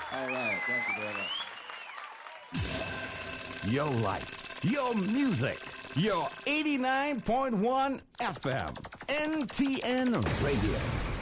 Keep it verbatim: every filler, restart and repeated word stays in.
All right. Thank you very much. Your life, your music, your eighty-nine point one F M, N T N Radio.